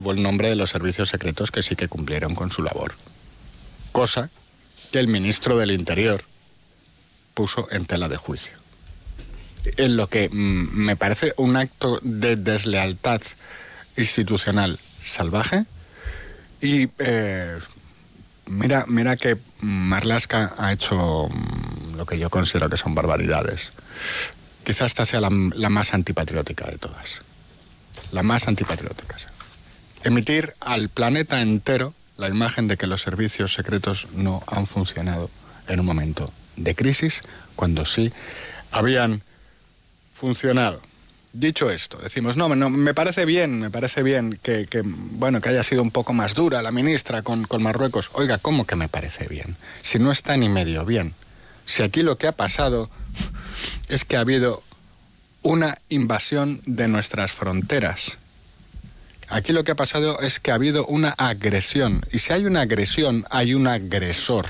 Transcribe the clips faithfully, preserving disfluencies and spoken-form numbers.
el nombre de los servicios secretos que sí que cumplieron con su labor. Cosa que el ministro del Interior puso en tela de juicio. En lo que mmm, me parece un acto de deslealtad institucional salvaje. Y eh, mira, mira que Marlaska ha hecho mmm, lo que yo considero que son barbaridades. Quizás esta sea la, la más antipatriótica de todas. La más antipatriótica. Emitir al planeta entero la imagen de que los servicios secretos no han funcionado en un momento de crisis, cuando sí habían funcionado. Dicho esto, decimos, no, no me parece bien, me parece bien que, que, bueno, que haya sido un poco más dura la ministra con, con Marruecos. Oiga, ¿cómo que me parece bien? Si no está ni medio bien. Si aquí lo que ha pasado es que ha habido una invasión de nuestras fronteras. Aquí lo que ha pasado es que ha habido una agresión. Y si hay una agresión, hay un agresor.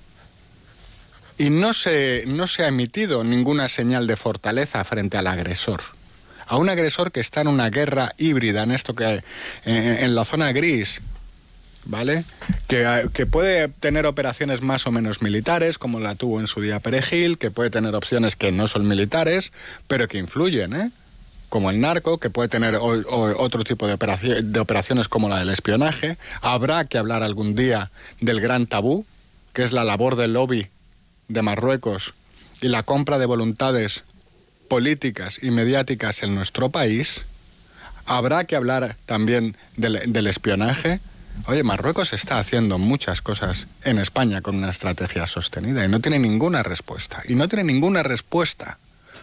Y no se, no se ha emitido ninguna señal de fortaleza frente al agresor. A un agresor que está en una guerra híbrida, en esto que en, en la zona gris, ¿vale? Que, que puede tener operaciones más o menos militares, como la tuvo en su día Perejil, que puede tener opciones que no son militares, pero que influyen, ¿eh? Como el narco, que puede tener o, o, otro tipo de, operación, de operaciones como la del espionaje. Habrá que hablar algún día del gran tabú, que es la labor del lobby de Marruecos y la compra de voluntades políticas y mediáticas en nuestro país. Habrá que hablar también del, del espionaje. Oye, Marruecos está haciendo muchas cosas en España con una estrategia sostenida y no tiene ninguna respuesta. Y no tiene ninguna respuesta.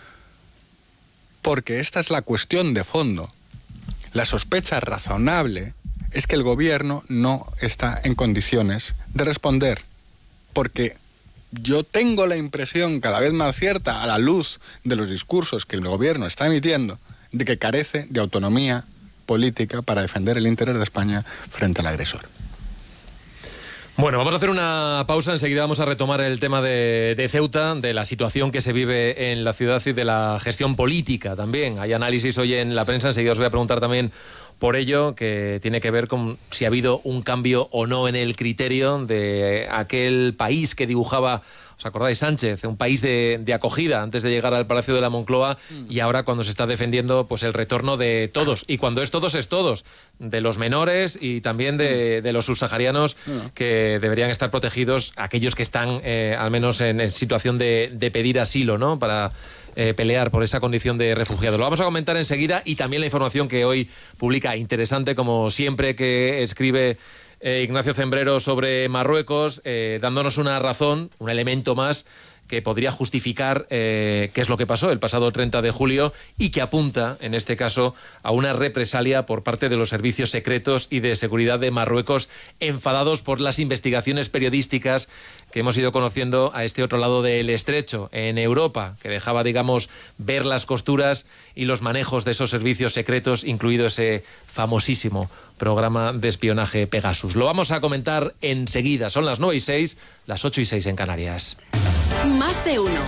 Porque esta es la cuestión de fondo. La sospecha razonable es que el gobierno no está en condiciones de responder. Porque yo tengo la impresión, cada vez más cierta, a la luz de los discursos que el gobierno está emitiendo, de que carece de autonomía política para defender el interés de España frente al agresor. Bueno, vamos a hacer una pausa, enseguida vamos a retomar el tema de, de Ceuta, de la situación que se vive en la ciudad y de la gestión política también. Hay análisis hoy en la prensa, enseguida os voy a preguntar también por ello, que tiene que ver con si ha habido un cambio o no en el criterio de aquel país que dibujaba, ¿os acordáis, Sánchez? Un país de, de acogida antes de llegar al Palacio de la Moncloa y ahora cuando se está defendiendo pues el retorno de todos. Y cuando es todos, es todos. De los menores y también de, de los subsaharianos que deberían estar protegidos, aquellos que están eh, al menos en, en situación de, de pedir asilo, ¿no? Para eh, pelear por esa condición de refugiado. Lo vamos a comentar enseguida y también la información que hoy publica, interesante como siempre, que escribe Eh, Ignacio Cembrero sobre Marruecos, eh, dándonos una razón, un elemento más que podría justificar eh, qué es lo que pasó el pasado treinta de julio y que apunta, en este caso, a una represalia por parte de los servicios secretos y de seguridad de Marruecos, enfadados por las investigaciones periodísticas que hemos ido conociendo a este otro lado del estrecho, en Europa, que dejaba, digamos, ver las costuras y los manejos de esos servicios secretos, incluido ese famosísimo programa de espionaje Pegasus. Lo vamos a comentar enseguida. Son las nueve y seis, las ocho y seis en Canarias. Más de uno.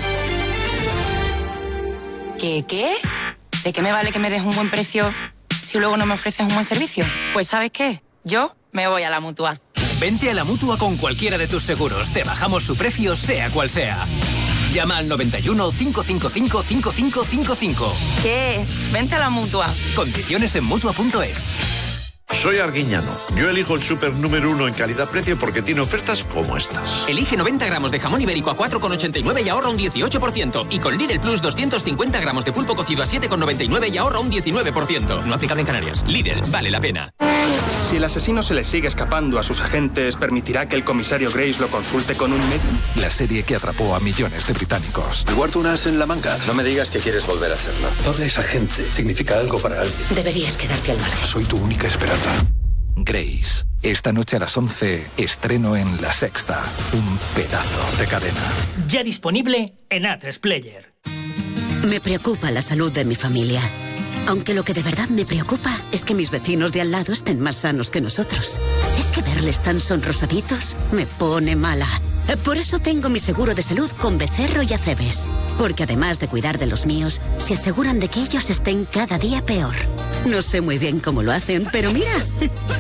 ¿Qué, qué? ¿De qué me vale que me des un buen precio si luego no me ofreces un buen servicio? Pues ¿sabes qué? Yo me voy a la Mutua. Vente a la Mutua con cualquiera de tus seguros. Te bajamos su precio, sea cual sea. Llama al noventa y uno, cinco cinco cinco, cinco cinco cinco cinco. ¿Qué? Vente a la Mutua. Condiciones en Mutua punto es. Soy Arguiñano. Yo elijo el súper número uno en calidad-precio porque tiene ofertas como estas. Elige noventa gramos de jamón ibérico a cuatro con ochenta y nueve y ahorra un dieciocho por ciento. Y con Lidl Plus doscientos cincuenta gramos de pulpo cocido a siete con noventa y nueve y ahorra un diecinueve por ciento. No aplicable en Canarias. Lidl, vale la pena. Si el asesino se le sigue escapando a sus agentes, ¿permitirá que el comisario Grace lo consulte con un médico? La serie que atrapó a millones de británicos. ¿Guardo un as en la manga? No me digas que quieres volver a hacerlo. Toda esa gente significa algo para alguien. Deberías quedarte al margen. Soy tu única esperanza. Grace. Esta noche a las once, estreno en La Sexta. Un pedazo de cadena. Ya disponible en A tres Player. Me preocupa la salud de mi familia. Aunque lo que de verdad me preocupa es que mis vecinos de al lado estén más sanos que nosotros. Es que verles tan sonrosaditos me pone mala. Por eso tengo mi seguro de salud con Becerro y Acebes. Porque además de cuidar de los míos, se aseguran de que ellos estén cada día peor. No sé muy bien cómo lo hacen, pero mira.